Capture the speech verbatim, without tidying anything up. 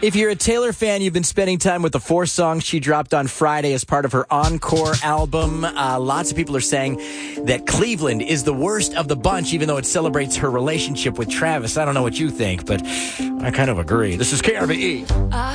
If you're a Taylor fan, you've been spending time with the four songs she dropped on Friday as part of her Encore album. Uh, lots of people are saying that Cleveland is the worst of the bunch, even though it celebrates her relationship with Travis. I don't know what you think, but I kind of agree. This is K R V E.